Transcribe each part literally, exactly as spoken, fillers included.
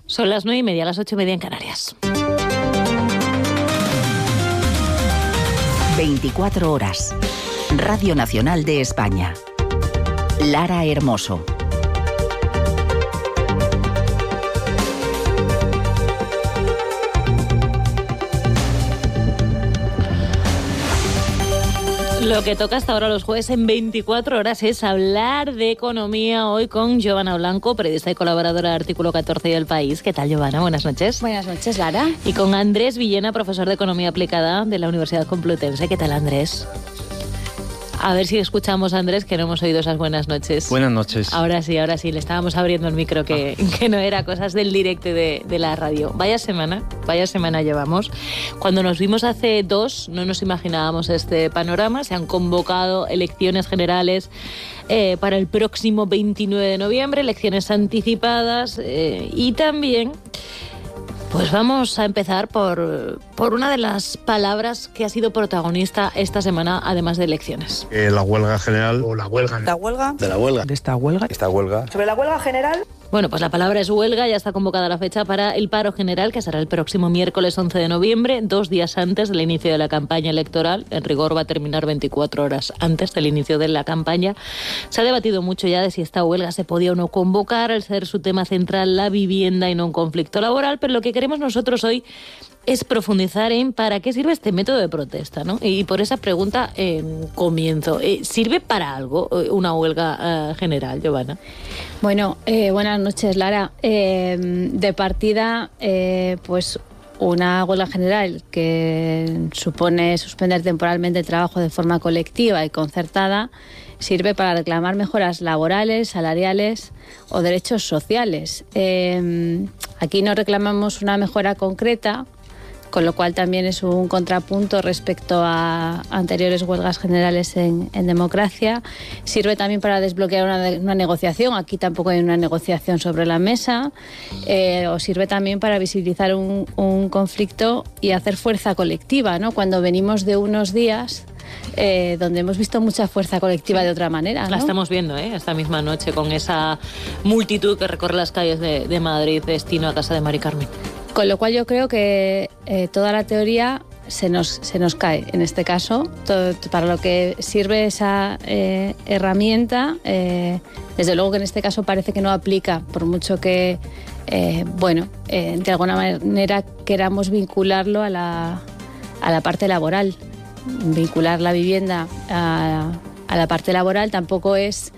Son las nueve y media, las ocho y media en Canarias. veinticuatro horas. Radio Nacional de España. Lara Hermoso. Lo que toca hasta ahora los jueves en veinticuatro horas es hablar de economía hoy con Giovanna Blanco, periodista y colaboradora de Artículo catorce y El País. ¿Qué tal, Giovanna? Buenas noches. Buenas noches, Lara. Y con Andrés Villena, profesor de Economía Aplicada de la Universidad Complutense. ¿Qué tal, Andrés? A ver si escuchamos a Andrés, que no hemos oído esas buenas noches. Buenas noches. Ahora sí, ahora sí, le estábamos abriendo el micro, que, ah. que no era cosas del directo de, de la radio. Vaya semana, vaya semana llevamos. Cuando nos vimos hace dos, no nos imaginábamos este panorama. Se han convocado elecciones generales eh, para el próximo veintinueve de noviembre, elecciones anticipadas eh, y también... Pues vamos a empezar por, por una de las palabras que ha sido protagonista esta semana, además de elecciones. Eh, la huelga general o la huelga. ¿La huelga? De la huelga. ¿De esta huelga? Esta huelga. ¿Sobre la huelga general? Bueno, pues la palabra es huelga. Ya está convocada la fecha para el paro general, que será el próximo miércoles once de noviembre, dos días antes del inicio de la campaña electoral. En rigor va a terminar veinticuatro horas antes del inicio de la campaña. Se ha debatido mucho ya de si esta huelga se podía o no convocar, al ser su tema central la vivienda y no un conflicto laboral, pero lo que queremos nosotros hoy es profundizar en para qué sirve este método de protesta, ¿no? Y por esa pregunta eh, comienzo. Eh, ¿Sirve para algo una huelga eh, general, Giovanna? Bueno, eh, buenas noches, Lara. Eh, de partida, eh, pues una huelga general que supone suspender temporalmente el trabajo de forma colectiva y concertada sirve para reclamar mejoras laborales, salariales o derechos sociales. Eh, aquí no reclamamos una mejora concreta, con lo cual también es un contrapunto respecto a anteriores huelgas generales en, en democracia. Sirve también para desbloquear una, una negociación. Aquí tampoco hay una negociación sobre la mesa. Eh, o sirve también para visibilizar un, un conflicto y hacer fuerza colectiva, ¿no? Cuando venimos de unos días eh, donde hemos visto mucha fuerza colectiva de otra manera, ¿no? La estamos viendo, ¿eh? Esta misma noche con esa multitud que recorre las calles de, de Madrid, destino a casa de Mari Carmen. Con lo cual yo creo que eh, toda la teoría se nos, se nos cae en este caso. Todo, para lo que sirve esa eh, herramienta, eh, desde luego que en este caso parece que no aplica, por mucho que, eh, bueno, eh, de alguna manera queramos vincularlo a la, a la parte laboral. Vincular la vivienda a, a la parte laboral tampoco es...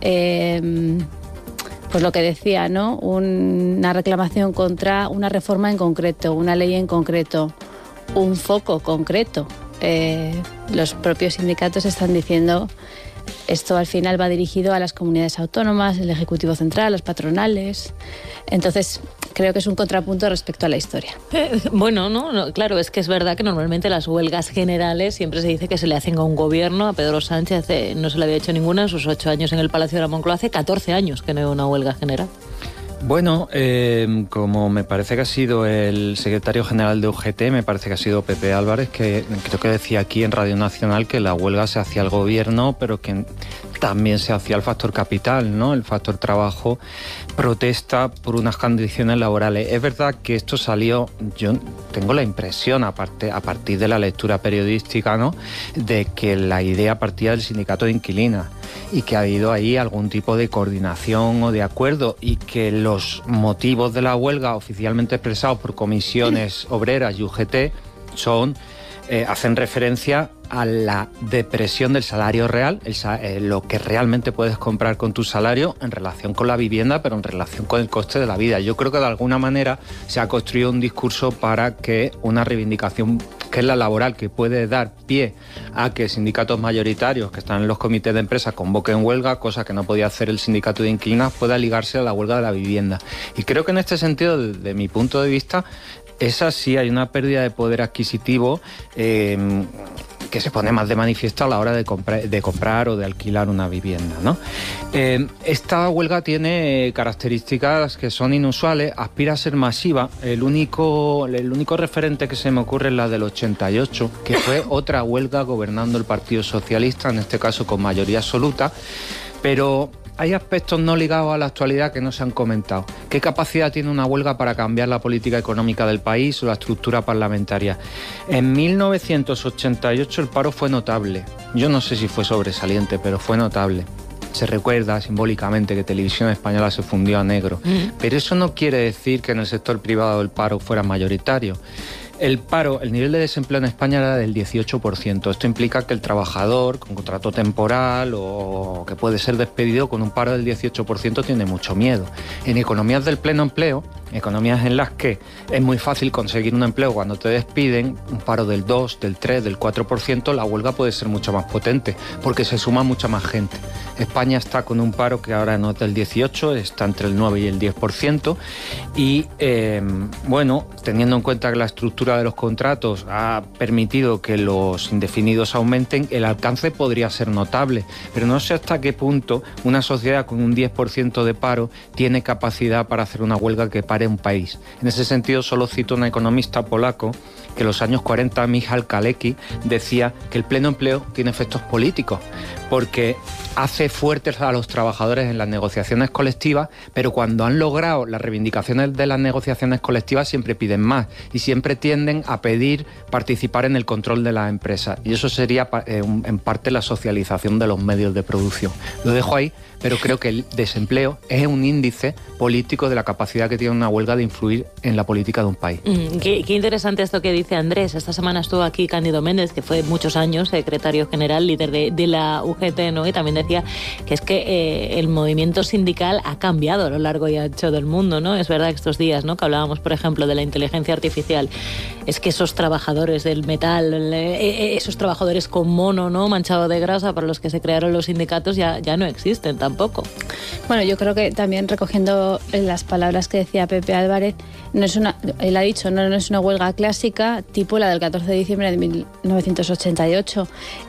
Eh, Pues lo que decía, ¿no? Un, una reclamación contra una reforma en concreto, una ley en concreto, un foco concreto. Eh, los propios sindicatos están diciendo esto al final va dirigido a las comunidades autónomas, el Ejecutivo Central, las patronales. Entonces, creo que es un contrapunto respecto a la historia. Eh, bueno, no, no, claro, es que es verdad que normalmente las huelgas generales siempre se dice que se le hacen a un gobierno. A Pedro Sánchez eh, no se le había hecho ninguna en sus ocho años en el Palacio de la Moncloa. Hace catorce años que no hay una huelga general. Bueno, eh, como me parece que ha sido el secretario general de U G T, me parece que ha sido Pepe Álvarez, que creo que decía aquí en Radio Nacional que la huelga se hacía al gobierno, pero que también se hacía el factor capital, ¿no? El factor trabajo, protesta por unas condiciones laborales. Es verdad que esto salió, yo tengo la impresión, aparte, a partir de la lectura periodística, ¿no?, de que la idea partía del sindicato de inquilinas y que ha habido ahí algún tipo de coordinación o de acuerdo, y que los motivos de la huelga oficialmente expresados por comisiones obreras y U G T son, eh, hacen referencia a la depresión del salario real, el, eh, lo que realmente puedes comprar con tu salario en relación con la vivienda, pero en relación con el coste de la vida. Yo creo que de alguna manera se ha construido un discurso para que una reivindicación, que es la laboral, que puede dar pie a que sindicatos mayoritarios que están en los comités de empresa convoquen huelga, cosa que no podía hacer el sindicato de inquilinas, pueda ligarse a la huelga de la vivienda. Y creo que en este sentido, desde mi punto de vista, esa sí hay una pérdida de poder adquisitivo eh, que se pone más de manifiesto a la hora de, compra, de comprar o de alquilar una vivienda, ¿no? Eh, esta huelga tiene características que son inusuales, aspira a ser masiva. El único, el único referente que se me ocurre es la del ochenta y ocho, que fue otra huelga gobernando el Partido Socialista, en este caso con mayoría absoluta, pero hay aspectos no ligados a la actualidad que no se han comentado. ¿Qué capacidad tiene una huelga para cambiar la política económica del país o la estructura parlamentaria? En mil novecientos ochenta y ocho el paro fue notable. Yo no sé si fue sobresaliente, pero fue notable. Se recuerda simbólicamente que Televisión Española se fundió a negro. Mm. Pero eso no quiere decir que en el sector privado el paro fuera mayoritario. El paro, el nivel de desempleo en España era del dieciocho por ciento. Esto implica que el trabajador con contrato temporal o que puede ser despedido con un paro del dieciocho por ciento tiene mucho miedo. En economías del pleno empleo, economías en las que es muy fácil conseguir un empleo cuando te despiden, un paro del dos, del tres, del cuatro por ciento, la huelga puede ser mucho más potente porque se suma mucha más gente. España está con un paro que ahora no es del dieciocho, está entre el nueve y el diez por ciento y, eh, bueno, teniendo en cuenta que la estructura de los contratos ha permitido que los indefinidos aumenten, el alcance podría ser notable, pero no sé hasta qué punto una sociedad con un diez por ciento de paro tiene capacidad para hacer una huelga que pare un país. En ese sentido, solo cito a un economista polaco que en los años cuarenta, Michał Kalecki, decía que el pleno empleo tiene efectos políticos, porque hace fuertes a los trabajadores en las negociaciones colectivas, pero cuando han logrado las reivindicaciones de las negociaciones colectivas siempre piden más y siempre tienden a pedir participar en el control de las empresas. Y eso sería eh, un, en parte la socialización de los medios de producción. Lo dejo ahí, pero creo que el desempleo es un índice político de la capacidad que tiene una huelga de influir en la política de un país. Mm, qué, qué interesante esto que dice Andrés. Esta semana estuvo aquí Cándido Méndez, que fue muchos años secretario general, líder de, de la U G T, ¿no? Y también decía que es que eh, el movimiento sindical ha cambiado a lo largo y ancho del mundo, ¿no? Es verdad que estos días, ¿no?, que hablábamos, por ejemplo, de la inteligencia artificial, es que esos trabajadores del metal, eh, esos trabajadores con mono, ¿no?, manchado de grasa, para los que se crearon los sindicatos, ya, ya no existen tampoco. Bueno, yo creo que también recogiendo las palabras que decía Pepe Álvarez, no es una, él ha dicho, no, no es una huelga clásica tipo la del catorce de diciembre de mil novecientos ochenta y ocho.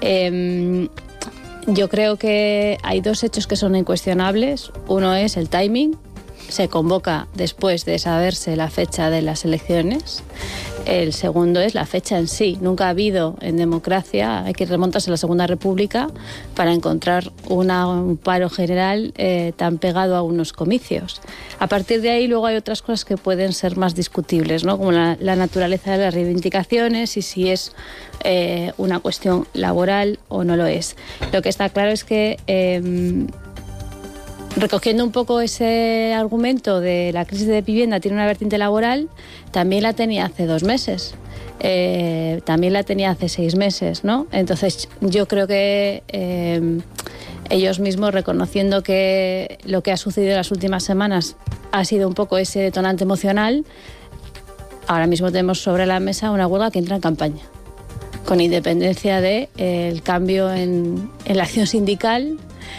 Eh, yo creo que hay dos hechos que son incuestionables. Uno es el timing. Se convoca después de saberse la fecha de las elecciones. El segundo es la fecha en sí. Nunca ha habido en democracia, hay que remontarse a la Segunda República para encontrar una, un paro general eh, tan pegado a unos comicios. A partir de ahí luego hay otras cosas que pueden ser más discutibles, ¿no?, como la, la naturaleza de las reivindicaciones y si es eh, una cuestión laboral o no lo es. Lo que está claro es que eh, recogiendo un poco ese argumento de la crisis de vivienda tiene una vertiente laboral, también la tenía hace dos meses, eh, también la tenía hace seis meses, ¿no? Entonces yo creo que eh, ellos mismos, reconociendo que lo que ha sucedido en las últimas semanas ha sido un poco ese detonante emocional, ahora mismo tenemos sobre la mesa una huelga que entra en campaña, con independencia del de, eh, cambio en, en la acción sindical.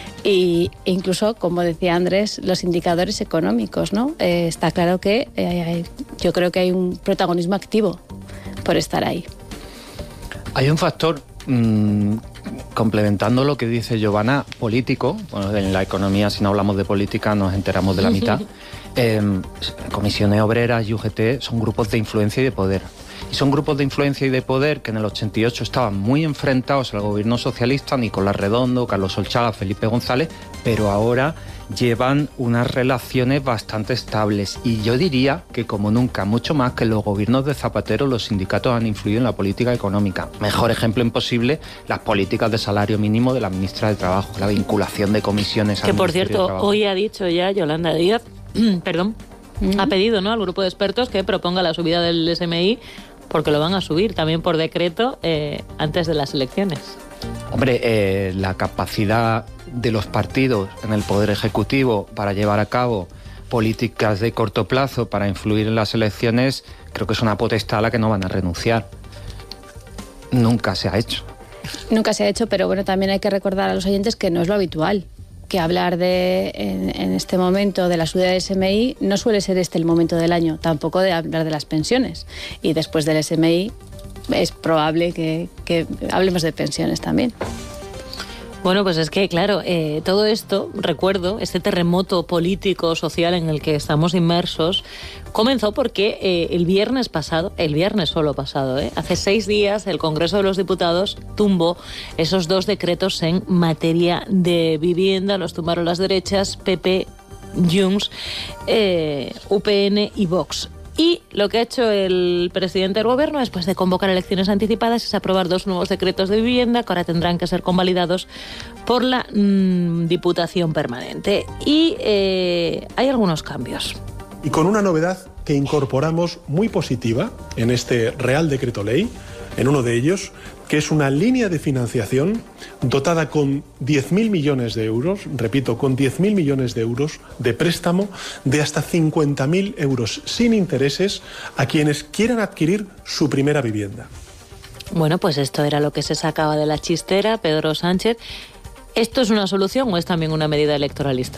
Y incluso, como decía Andrés, los indicadores económicos, ¿no? Eh, está claro que eh, hay, yo creo que hay un protagonismo activo por estar ahí. Hay un factor, mmm, complementando lo que dice Giovanna, político. Bueno, en la economía, si no hablamos de política, nos enteramos de la mitad. eh, comisiones obreras y U G T son grupos de influencia y de poder. Y son grupos de influencia y de poder que en el ochenta y ocho estaban muy enfrentados al gobierno socialista, Nicolás Redondo, Carlos Solchaga, Felipe González, pero ahora llevan unas relaciones bastante estables. Y yo diría que como nunca, mucho más que los gobiernos de Zapatero, los sindicatos han influido en la política económica. Mejor ejemplo imposible, las políticas de salario mínimo de la ministra de Trabajo, la vinculación de comisiones al Que por Ministerio cierto, de Trabajo. hoy ha dicho ya Yolanda Díaz, perdón, ¿Mm? ha pedido, ¿no?, al grupo de expertos que proponga la subida del S M I, porque lo van a subir también por decreto eh, antes de las elecciones. Hombre, eh, la capacidad de los partidos en el Poder Ejecutivo para llevar a cabo políticas de corto plazo para influir en las elecciones, creo que es una potestad a la que no van a renunciar. Nunca se ha hecho. Nunca se ha hecho, pero bueno, también hay que recordar a los oyentes que no es lo habitual. Que hablar de en, en este momento de la subida del S M I no suele ser este el momento del año, tampoco de hablar de las pensiones. Y después del S M I es probable que, que hablemos de pensiones también. Bueno, pues es que, claro, eh, todo esto, recuerdo, este terremoto político, social en el que estamos inmersos, comenzó porque eh, el viernes pasado, el viernes solo pasado, eh, hace seis días, el Congreso de los Diputados tumbó esos dos decretos en materia de vivienda, los tumbaron las derechas, P P, Junts, eh, U P N y Vox. Y lo que ha hecho el presidente del gobierno después de convocar elecciones anticipadas es aprobar dos nuevos decretos de vivienda que ahora tendrán que ser convalidados por la mmm, Diputación Permanente. Y eh, hay algunos cambios. Y con una novedad que incorporamos muy positiva en este Real Decreto Ley, en uno de ellos, que es una línea de financiación dotada con diez mil millones de euros, repito, con diez mil millones de euros de préstamo de hasta cincuenta mil euros sin intereses a quienes quieran adquirir su primera vivienda. Bueno, pues esto era lo que se sacaba de la chistera, Pedro Sánchez. ¿Esto es una solución o es también una medida electoralista?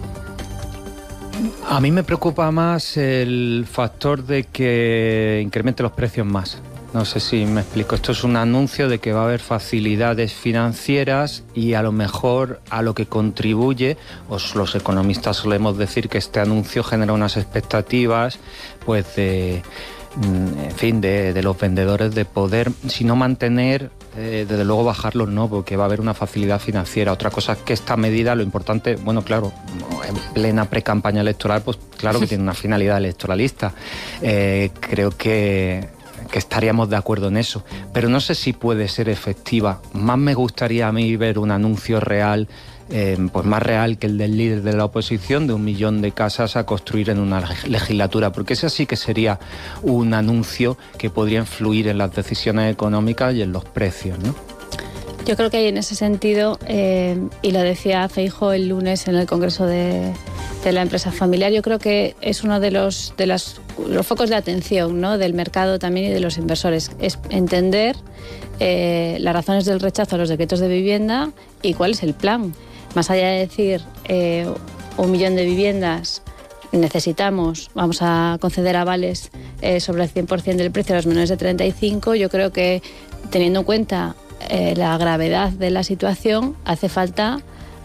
A mí me preocupa más el factor de que incremente los precios más. No sé si me explico. Esto es un anuncio de que va a haber facilidades financieras y a lo mejor a lo que contribuye, os, los economistas solemos decir que este anuncio genera unas expectativas, pues de, en fin, de, de los vendedores de poder, si no mantener, eh, desde luego bajarlos no, porque va a haber una facilidad financiera. Otra cosa es que esta medida, lo importante, bueno, claro, en plena pre-campaña electoral, pues claro que tiene una finalidad electoralista. Eh, creo que que estaríamos de acuerdo en eso, pero no sé si puede ser efectiva. Más me gustaría a mí ver un anuncio real, eh, pues más real que el del líder de la oposición, de un millón de casas a construir en una legislatura, porque ese sí que sería un anuncio que podría influir en las decisiones económicas y en los precios, ¿no? Yo creo que hay en ese sentido, eh, y lo decía Feijóo el lunes en el Congreso de, de la Empresa Familiar, yo creo que es uno de los, de las, los focos de atención, ¿no?, del mercado también y de los inversores. Es entender eh, las razones del rechazo a los decretos de vivienda y cuál es el plan. Más allá de decir eh, un millón de viviendas necesitamos, vamos a conceder avales eh, sobre el cien por ciento del precio a los menores de treinta y cinco, yo creo que teniendo en cuenta Eh, la gravedad de la situación, hace falta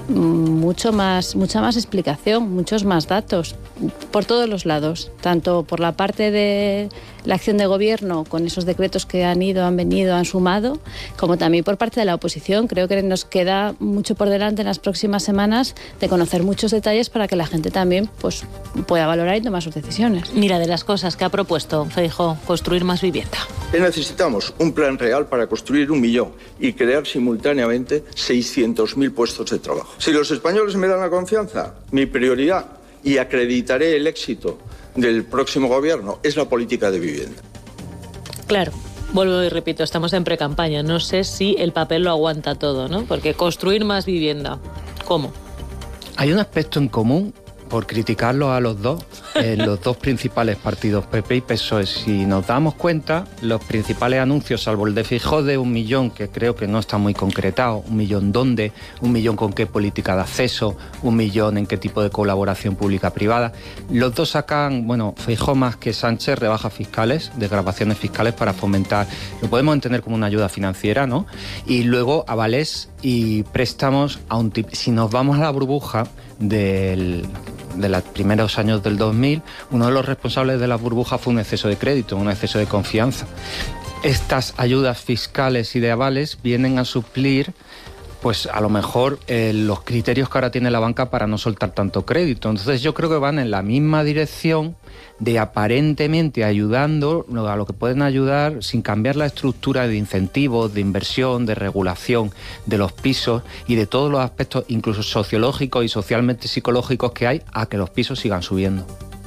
mucho más, mucha más explicación, muchos más datos por todos los lados, tanto por la parte de la acción de gobierno con esos decretos que han ido, han venido, han sumado, como también por parte de la oposición. Creo que nos queda mucho por delante en las próximas semanas de conocer muchos detalles para que la gente también pues, pueda valorar y tomar sus decisiones. Mira, de las cosas que ha propuesto Feijóo, construir más vivienda. Necesitamos un plan real para construir un millón y crear simultáneamente seiscientos mil puestos de trabajo. Si los españoles me dan la confianza, mi prioridad, y acreditaré el éxito del próximo gobierno, es la política de vivienda. Claro, vuelvo y repito, estamos en precampaña. No sé si el papel lo aguanta todo, ¿no? Porque construir más vivienda, ¿cómo? Hay un aspecto en común, por criticarlos a los dos, en los dos principales partidos, P P y P S O E. Si nos damos cuenta, los principales anuncios, salvo el de Feijóo de un millón, que creo que no está muy concretado, un millón dónde, un millón con qué política de acceso, un millón en qué tipo de colaboración pública-privada, los dos sacan, bueno, Feijóo más que Sánchez, rebajas fiscales, desgravaciones fiscales para fomentar, lo podemos entender como una ayuda financiera, ¿no? Y luego avales y préstamos a un tipo. Si nos vamos a la burbuja del... de los primeros años del dos mil, uno de los responsables de la burbuja fue un exceso de crédito, un exceso de confianza. Estas ayudas fiscales y de avales vienen a suplir, pues a lo mejor, eh, los criterios que ahora tiene la banca para no soltar tanto crédito. Entonces yo creo que van en la misma dirección de aparentemente ayudando a lo que pueden ayudar sin cambiar la estructura de incentivos, de inversión, de regulación de los pisos y de todos los aspectos, incluso sociológicos y socialmente psicológicos que hay, a que los pisos sigan subiendo.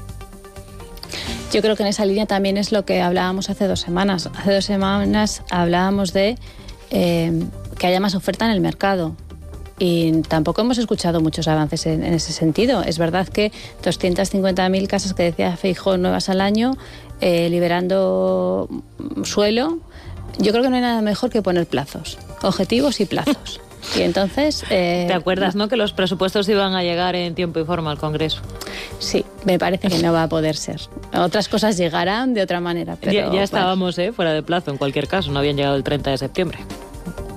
Yo creo que en esa línea también es lo que hablábamos hace dos semanas. Hace dos semanas hablábamos de eh, que haya más oferta en el mercado. Y tampoco hemos escuchado muchos avances en, en ese sentido. Es verdad que doscientas cincuenta mil casas que decía Feijóo nuevas al año, eh, liberando suelo. Yo creo que no hay nada mejor que poner plazos, objetivos y plazos. Y entonces... Eh, ¿Te acuerdas, no, que los presupuestos iban a llegar en tiempo y forma al Congreso? Sí, me parece que no va a poder ser. Otras cosas llegarán de otra manera. Pero, ya, ya estábamos bueno. eh, fuera de plazo en cualquier caso, no habían llegado el treinta de septiembre.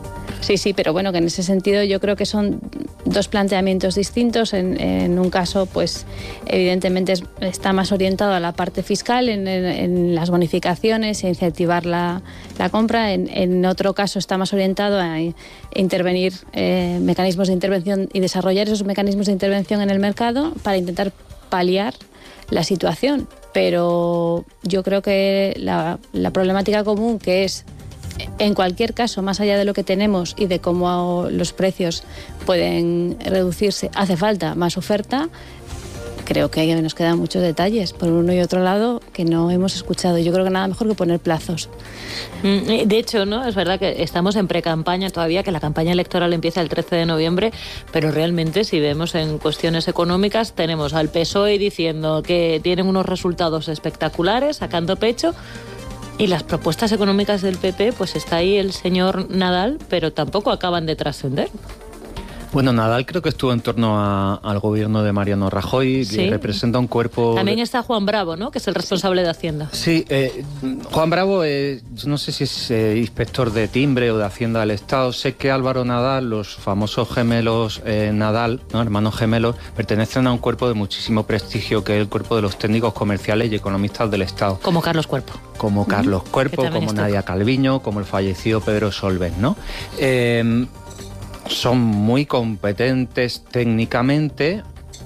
Sí, sí, pero bueno, que en ese sentido yo creo que son dos planteamientos distintos. En, en un caso, pues evidentemente es, está más orientado a la parte fiscal, en, en, en las bonificaciones e incentivar la, la compra. En, en otro caso está más orientado a intervenir, eh, mecanismos de intervención y desarrollar esos mecanismos de intervención en el mercado para intentar paliar la situación. Pero yo creo que la, la problemática común, que es en cualquier caso, más allá de lo que tenemos y de cómo los precios pueden reducirse, hace falta más oferta. Creo que nos quedan muchos detalles por uno y otro lado que no hemos escuchado. Yo creo que nada mejor que poner plazos. De hecho, ¿no? Es verdad que estamos en pre-campaña todavía, que la campaña electoral empieza el trece de noviembre, pero realmente si vemos en cuestiones económicas tenemos al P S O E diciendo que tienen unos resultados espectaculares, sacando pecho. Y las propuestas económicas del P P, pues está ahí el señor Nadal, pero tampoco acaban de trascender. Bueno, Nadal creo que estuvo en torno a, al gobierno de Mariano Rajoy, sí. Que representa un cuerpo... También está Juan Bravo, ¿no?, que es el responsable de Hacienda. Sí, eh, Juan Bravo, eh, no sé si es eh, inspector de timbre o de Hacienda del Estado. Sé que Álvaro Nadal, los famosos gemelos eh, Nadal, ¿no?, hermanos gemelos, pertenecen a un cuerpo de muchísimo prestigio, que es el cuerpo de los técnicos comerciales y economistas del Estado. Como Carlos Cuerpo. Como Carlos uh-huh. Cuerpo, como Nadia Calviño, como el fallecido Pedro Solbes, ¿no? Eh, son muy competentes técnicamente,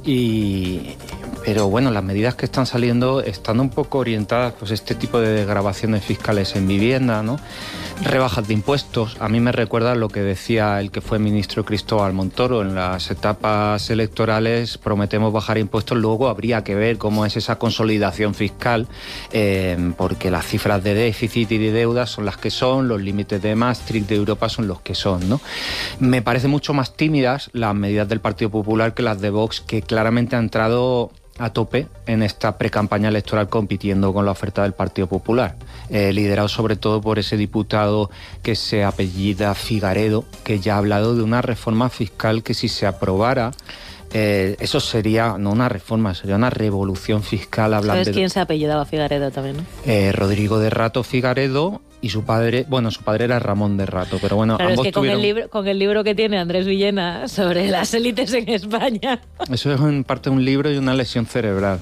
y pero bueno, las medidas que están saliendo están un poco orientadas, pues este tipo de desgravaciones fiscales en vivienda, ¿no? Rebajas de impuestos. A mí me recuerda lo que decía el que fue ministro Cristóbal Montoro: en las etapas electorales prometemos bajar impuestos, luego habría que ver cómo es esa consolidación fiscal, eh, porque las cifras de déficit y de deuda son las que son, los límites de Maastricht de Europa son los que son, ¿no? Me parece mucho más tímidas las medidas del Partido Popular que las de Vox, que claramente ha entrado a tope en esta precampaña electoral compitiendo con la oferta del Partido Popular, eh, liderado sobre todo por ese diputado que se apellida Figaredo, que ya ha hablado de una reforma fiscal que, si se aprobara, eh, eso sería no una reforma, sería una revolución fiscal. ¿Sabes de... quién se apellidaba Figaredo también, no? Eh, Rodrigo de Rato Figaredo. Y su padre, bueno, su padre era Ramón de Rato, pero bueno, claro, ambos es que con, tuvieron... el libro, con el libro que tiene Andrés Villena sobre las élites en España... Eso es en parte un libro y una lesión cerebral,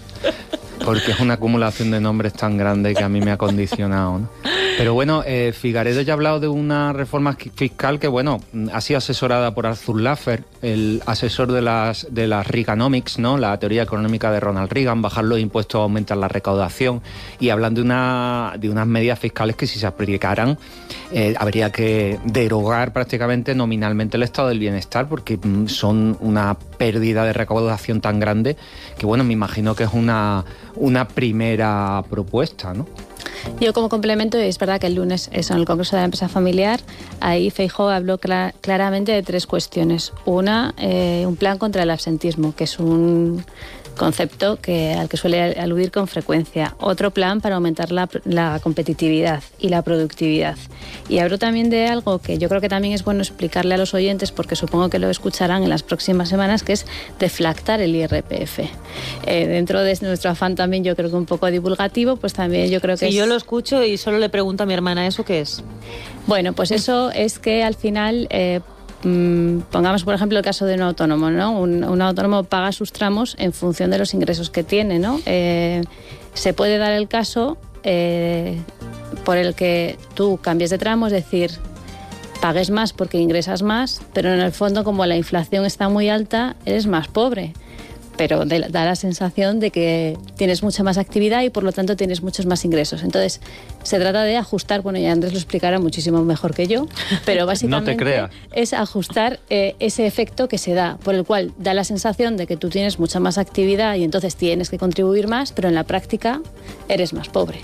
porque es una acumulación de nombres tan grande que a mí me ha condicionado, ¿no? Pero bueno, eh, Figaredo ya ha hablado de una reforma fiscal que, bueno, ha sido asesorada por Arthur Laffer, el asesor de las de las Reaganomics, ¿no?, la teoría económica de Ronald Reagan. Bajar los impuestos aumenta la recaudación, y hablan de una de unas medidas fiscales que, si se aplicaran, eh, habría que derogar prácticamente nominalmente el estado del bienestar, porque mm, son una pérdida de recaudación tan grande que, bueno, me imagino que es una, una primera propuesta, ¿no? Yo, como complemento, es verdad que el lunes, eso, en el Congreso de la Empresa Familiar, ahí Feijóo habló cl- claramente de tres cuestiones. Una, eh, un plan contra el absentismo, que es un concepto que, al que suele aludir con frecuencia. Otro plan para aumentar la, la competitividad y la productividad. Y habló también de algo que yo creo que también es bueno explicarle a los oyentes, porque supongo que lo escucharán en las próximas semanas, que es deflactar el I R P F. Eh, dentro de nuestro afán también, yo creo que un poco divulgativo, pues también yo creo que... Sí, es... yo lo escucho y solo le pregunto a mi hermana, ¿eso qué es? Bueno, pues eso es que al final... Eh, pongamos, por ejemplo, el caso de un autónomo, ¿no? Un, un autónomo paga sus tramos en función de los ingresos que tiene, ¿no? Eh, se puede dar el caso eh, por el que tú cambies de tramo, es decir, pagues más porque ingresas más, pero en el fondo, como la inflación está muy alta, eres más pobre. Pero de, da la sensación de que tienes mucha más actividad y por lo tanto tienes muchos más ingresos. Entonces, se trata de ajustar, bueno, ya Andrés lo explicará muchísimo mejor que yo, pero básicamente no te creas. Es ajustar eh, ese efecto que se da, por el cual da la sensación de que tú tienes mucha más actividad y entonces tienes que contribuir más, pero en la práctica eres más pobre.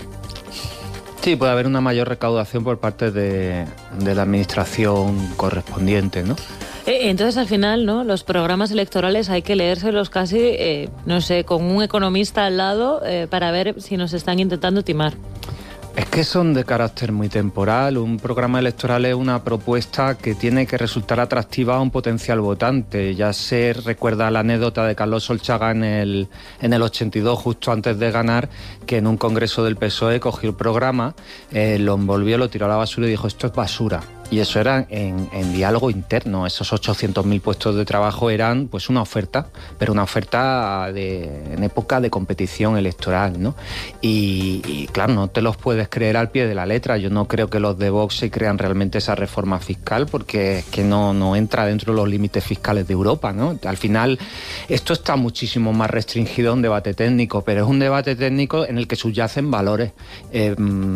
Sí, puede haber una mayor recaudación por parte de, de la administración correspondiente, ¿no? Entonces, al final, ¿no?, los programas electorales hay que leérselos casi, eh, no sé, con un economista al lado eh, para ver si nos están intentando timar. Es que son de carácter muy temporal. Un programa electoral es una propuesta que tiene que resultar atractiva a un potencial votante. Ya se recuerda la anécdota de Carlos Solchaga en el, en el ochenta y dos, justo antes de ganar, que en un congreso del P S O E cogió el programa, eh, lo envolvió, lo tiró a la basura y dijo: esto es basura. Y eso era en, en diálogo interno. Esos ochocientos mil puestos de trabajo eran pues una oferta, pero una oferta de, en época de competición electoral, ¿no? Y, y claro, no te los puedes creer al pie de la letra. Yo no creo que los de Vox se crean realmente esa reforma fiscal, porque es que no, no entra dentro de los límites fiscales de Europa, ¿no? Al final, esto está muchísimo más restringido a un debate técnico, pero es un debate técnico en el que subyacen valores. Eh,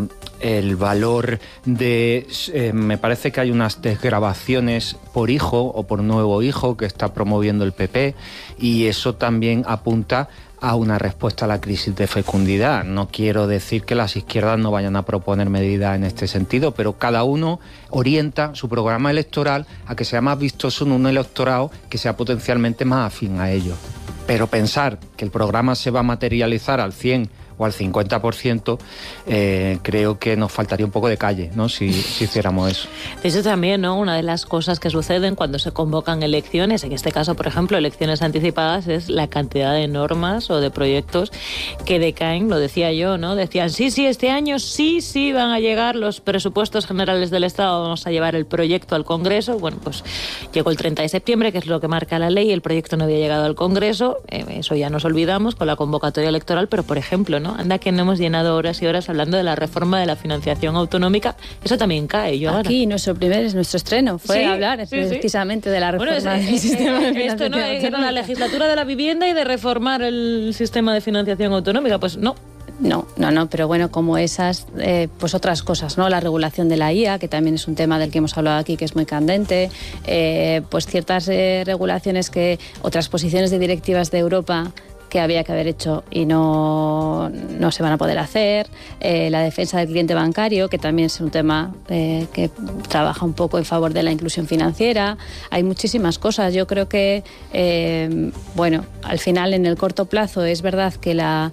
el valor de... Eh, me parece que hay unas desgravaciones por hijo o por nuevo hijo que está promoviendo el P P, y eso también apunta a una respuesta a la crisis de fecundidad. No quiero decir que las izquierdas no vayan a proponer medidas en este sentido, pero cada uno orienta su programa electoral a que sea más vistoso en un electorado que sea potencialmente más afín a ello. Pero pensar que el programa se va a materializar al cien o al cincuenta por ciento, eh, creo que nos faltaría un poco de calle, ¿no? Si, si hiciéramos eso. De hecho, también, ¿no? Una de las cosas que suceden cuando se convocan elecciones, en este caso, por ejemplo, elecciones anticipadas, es la cantidad de normas o de proyectos que decaen, lo decía yo, ¿no? Decían, sí, sí, este año sí, sí van a llegar los presupuestos generales del Estado, vamos a llevar el proyecto al Congreso. Bueno, pues llegó el treinta de septiembre, que es lo que marca la ley, el proyecto no había llegado al Congreso, eh, eso ya nos olvidamos con la convocatoria electoral, pero, por ejemplo, ¿no? Anda que no hemos llenado horas y horas hablando de la reforma de la financiación autonómica. Eso también cae, yo aquí ahora. nuestro primer es nuestro estreno fue sí, hablar sí, precisamente sí. de la reforma bueno, es, del es, sistema es, de financiación esto, ¿no? autonómica. Era la legislatura de la vivienda y de reformar el sistema de financiación autonómica. Pues no. No, no, no, pero bueno, como esas, eh, pues otras cosas, ¿no? La regulación de la I A, que también es un tema del que hemos hablado aquí, que es muy candente, eh, pues ciertas eh, regulaciones que, o transposiciones de directivas de Europa que había que haber hecho y no, no se van a poder hacer, eh, la defensa del cliente bancario, que también es un tema eh, que trabaja un poco en favor de la inclusión financiera. Hay muchísimas cosas. Yo creo que, eh, bueno, al final, en el corto plazo, es verdad que la,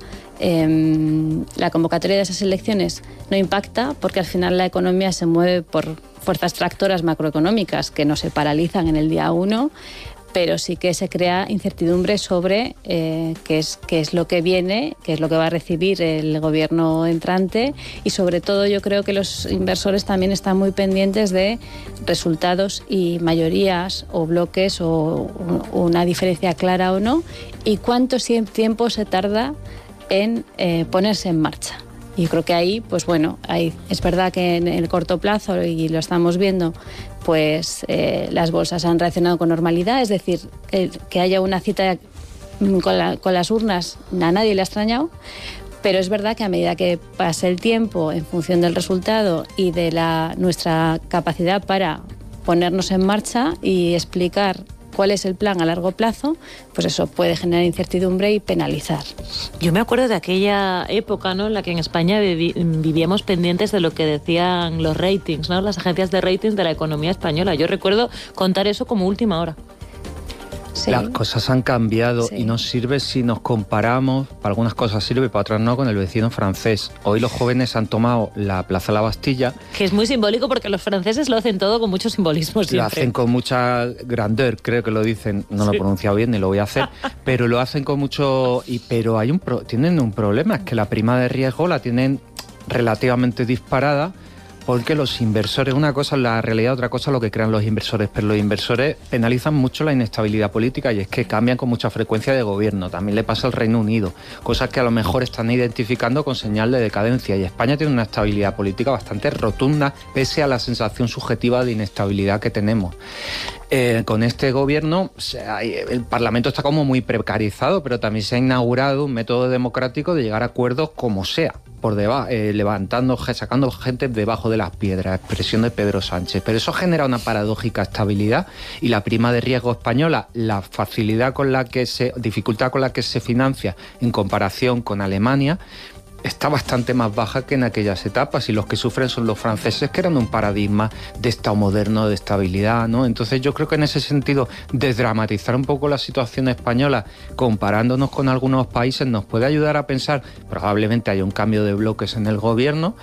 eh, la convocatoria de esas elecciones no impacta, porque al final la economía se mueve por fuerzas tractoras macroeconómicas que no se paralizan en el día uno, pero sí que se crea incertidumbre sobre eh, qué es, qué es lo que viene, qué es lo que va a recibir el gobierno entrante, y sobre todo yo creo que los inversores también están muy pendientes de resultados y mayorías o bloques o una diferencia clara o no, y cuánto tiempo se tarda en eh, ponerse en marcha. Y creo que ahí, pues bueno, ahí es verdad que en el corto plazo, y lo estamos viendo, pues eh, las bolsas han reaccionado con normalidad, es decir, que, que haya una cita con, la, con las urnas a nadie le ha extrañado, pero es verdad que a medida que pase el tiempo, en función del resultado y de la, nuestra capacidad para ponernos en marcha y explicar cuál es el plan a largo plazo, pues eso puede generar incertidumbre y penalizar. Yo me acuerdo de aquella época, ¿no?, en la que en España vivi- vivíamos pendientes de lo que decían los ratings, ¿no?, las agencias de ratings de la economía española. Yo recuerdo contar eso como última hora. Sí. Las cosas han cambiado, sí. Y nos sirve si nos comparamos, para algunas cosas sirve, para otras no, con el vecino francés. Hoy los jóvenes han tomado la Plaza de la Bastilla. Que es muy simbólico, porque los franceses lo hacen todo con mucho simbolismo siempre. Lo hacen con mucha grandeur, creo que lo dicen, no sí. lo he pronunciado bien ni lo voy a hacer, pero lo hacen con mucho... Y, pero hay un pro, tienen un problema, es que la prima de riesgo la tienen relativamente disparada, porque los inversores, una cosa es la realidad, otra cosa es lo que crean los inversores, pero los inversores penalizan mucho la inestabilidad política, y es que cambian con mucha frecuencia de gobierno. También le pasa al Reino Unido, cosas que a lo mejor están identificando con señal de decadencia, y España tiene una estabilidad política bastante rotunda, pese a la sensación subjetiva de inestabilidad que tenemos. Eh, con este gobierno, o sea, el Parlamento está como muy precarizado, pero también se ha inaugurado un método democrático de llegar a acuerdos como sea, por debajo, eh, levantando, sacando gente debajo de las piedras, expresión de Pedro Sánchez. Pero eso genera una paradójica estabilidad, y la prima de riesgo española, la facilidad con la que se, dificultad con la que se financia en comparación con Alemania, está bastante más baja que en aquellas etapas, y los que sufren son los franceses, que eran un paradigma de Estado moderno, de estabilidad, ¿no? Entonces yo creo que en ese sentido, desdramatizar un poco la situación española, comparándonos con algunos países, nos puede ayudar a pensar, probablemente haya un cambio de bloques en el gobierno,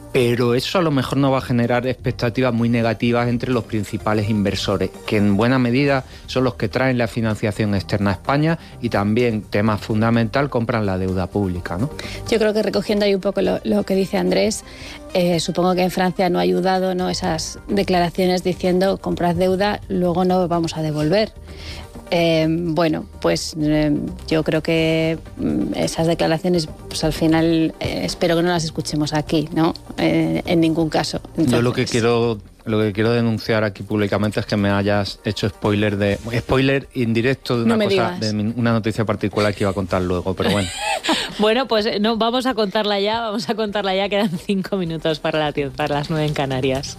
pero eso a lo mejor no va a generar expectativas muy negativas entre los principales inversores, que en buena medida son los que traen la financiación externa a España y también, tema fundamental, compran la deuda pública, ¿no? Yo creo que recogiendo ahí un poco lo, lo que dice Andrés, eh, supongo que en Francia no ha ayudado, ¿no?, esas declaraciones diciendo comprad deuda, luego no vamos a devolver. Eh, bueno, pues eh, yo creo que mm, esas declaraciones, pues al final eh, espero que no las escuchemos aquí, ¿no? Eh, en ningún caso. Entonces, yo lo que quiero lo que quiero denunciar aquí públicamente es que me hayas hecho spoiler de spoiler indirecto de una no cosa, digas. de una noticia particular que iba a contar luego, pero bueno. Bueno, pues no, vamos a contarla ya, vamos a contarla ya, quedan cinco minutos para, la, para las nueve en Canarias.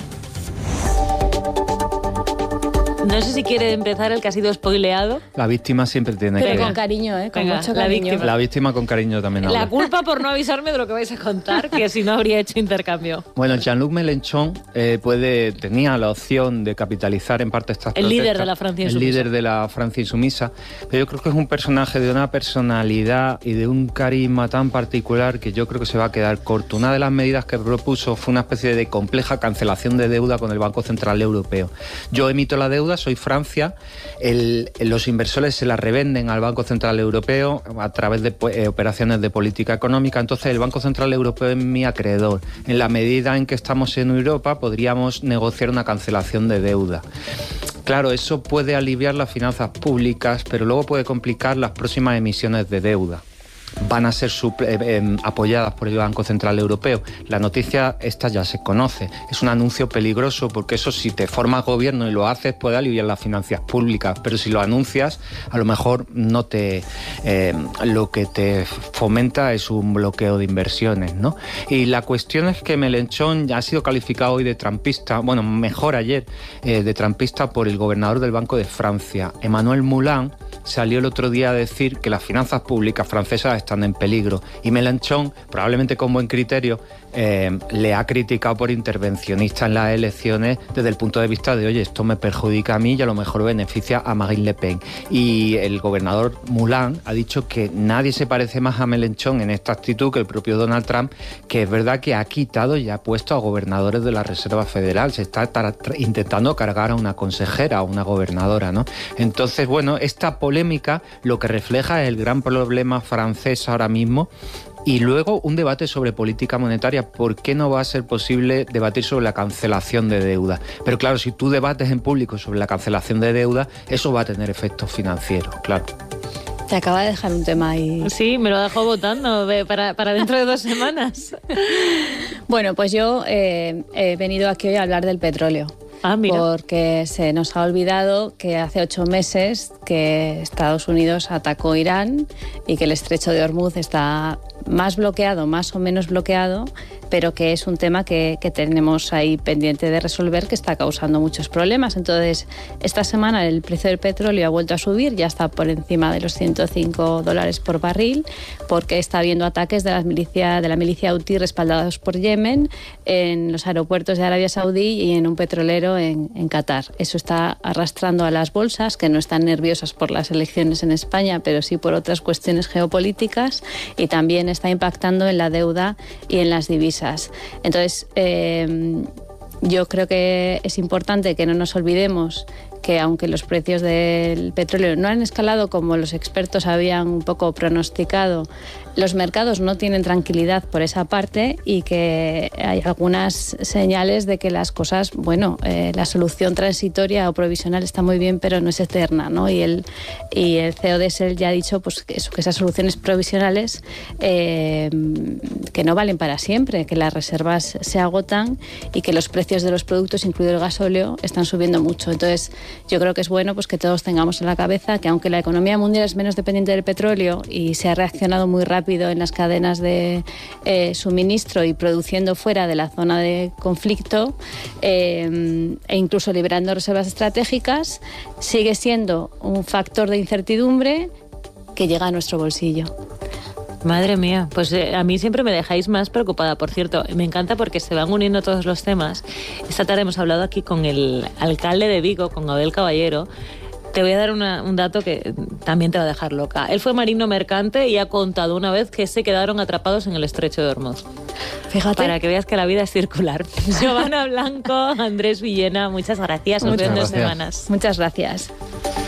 No sé si quiere empezar el que ha sido spoileado. La víctima siempre tiene Pero que... con cariño, ¿eh? Con Venga, mucho la cariño. víctima. La víctima con cariño también habla. La culpa por no avisarme de lo que vais a contar, que si no habría hecho intercambio. Bueno, Jean-Luc Mélenchon eh, puede, tenía la opción de capitalizar en parte estas El protestas. líder de la Francia insumisa. El líder de la Francia insumisa. Pero yo creo que es un personaje de una personalidad y de un carisma tan particular que yo creo que se va a quedar corto. Una de las medidas que propuso fue una especie de compleja cancelación de deuda con el Banco Central Europeo. Yo emito la deuda, soy Francia. El, los inversores se la revenden al Banco Central Europeo a través de eh, operaciones de política económica. Entonces el Banco Central Europeo es mi acreedor. En la medida en que estamos en Europa podríamos negociar una cancelación de deuda. Claro, eso puede aliviar las finanzas públicas, pero luego puede complicar las próximas emisiones de deuda. Van a ser suple- eh, apoyadas por el Banco Central Europeo. La noticia esta ya se conoce. Es un anuncio peligroso porque eso, si te formas gobierno y lo haces, puede aliviar las finanzas públicas, pero si lo anuncias, a lo mejor no te eh, lo que te fomenta es un bloqueo de inversiones, ¿no? Y la cuestión es que Mélenchon ya ha sido calificado hoy de trampista, bueno, mejor ayer, eh, de trampista por el gobernador del Banco de Francia. Emmanuel Moulin salió el otro día a decir que las finanzas públicas francesas están en peligro y Mélenchon, probablemente con buen criterio, eh, le ha criticado por intervencionista en las elecciones desde el punto de vista de, oye, esto me perjudica a mí y a lo mejor beneficia a Marine Le Pen. Y el gobernador Moulin ha dicho que nadie se parece más a Mélenchon en esta actitud que el propio Donald Trump, que es verdad que ha quitado y ha puesto a gobernadores de la Reserva Federal. Se está tra- tra- intentando cargar a una consejera, a una gobernadora, ¿no? Entonces, bueno, esta polémica lo que refleja es el gran problema francés ahora mismo. Y luego un debate sobre política monetaria. ¿Por qué no va a ser posible debatir sobre la cancelación de deuda? Pero claro, si tú debates en público sobre la cancelación de deuda, eso va a tener efectos financieros, claro. Te acaba de dejar un tema ahí. Sí, me lo ha dejado votando de- para, para dentro de dos semanas. Bueno, pues yo eh, he venido aquí hoy a hablar del petróleo. Ah, mira. Porque se nos ha olvidado que hace ocho meses que Estados Unidos atacó Irán y que el estrecho de Hormuz está más bloqueado, más o menos bloqueado, pero que es un tema que, que tenemos ahí pendiente de resolver, que está causando muchos problemas. Entonces, esta semana el precio del petróleo ha vuelto a subir, ya está por encima de los ciento cinco dólares por barril, porque está habiendo ataques de la milicia, de la milicia Houthi respaldados por Yemen en los aeropuertos de Arabia Saudí y en un petrolero en, en Qatar. Eso está arrastrando a las bolsas, que no están nerviosas por las elecciones en España, pero sí por otras cuestiones geopolíticas, y también está impactando en la deuda y en las divisas. Entonces, eh, yo creo que es importante que no nos olvidemos que aunque los precios del petróleo no han escalado como los expertos habían un poco pronosticado, los mercados no tienen tranquilidad por esa parte y que hay algunas señales de que las cosas, bueno, eh, la solución transitoria o provisional está muy bien, pero no es eterna, ¿no? Y el, y el C E O de Shell ya ha dicho pues, que, eso, que esas soluciones provisionales eh, que no valen para siempre, que las reservas se agotan y que los precios de los productos, incluido el gasóleo, están subiendo mucho. Entonces, yo creo que es bueno pues, que todos tengamos en la cabeza que aunque la economía mundial es menos dependiente del petróleo y se ha reaccionado muy rápido en las cadenas de eh, suministro y produciendo fuera de la zona de conflicto eh, e incluso liberando reservas estratégicas, sigue siendo un factor de incertidumbre que llega a nuestro bolsillo. Madre mía, pues eh, a mí siempre me dejáis más preocupada. Por cierto, me encanta porque se van uniendo todos los temas. Esta tarde hemos hablado aquí con el alcalde de Vigo, con Abel Caballero. Te voy a dar una, un dato que también te va a dejar loca. Él fue marino mercante y ha contado una vez que se quedaron atrapados en el estrecho de Hormuz. Fíjate. Para que veas que la vida es circular. Giovanna Blanco, Andrés Villena, muchas gracias. Nos vemos en dos semanas. Muchas gracias.